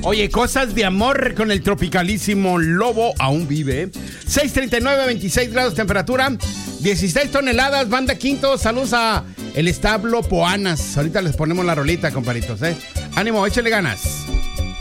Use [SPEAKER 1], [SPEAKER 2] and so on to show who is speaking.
[SPEAKER 1] Oye, cosas de amor con el tropicalísimo Lobo aún vive. 6:39, 26 grados temperatura, 16 toneladas, banda Quinto. Saludos a el establo Poanas. Ahorita les ponemos la rolita, comparitos, Ánimo, échale ganas.